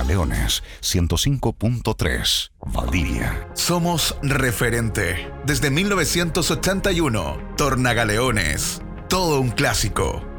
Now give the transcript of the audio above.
Tornagaleones 105.3, Valdivia. Somos referente. Desde 1981, Tornagaleones. Todo un clásico.